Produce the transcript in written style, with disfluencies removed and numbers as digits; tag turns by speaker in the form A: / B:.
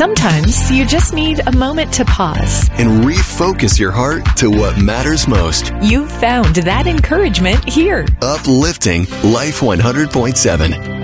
A: Sometimes you just need a moment to pause
B: and refocus your heart to what matters most.
A: You've found that encouragement here.
B: Uplifting Life 100.7.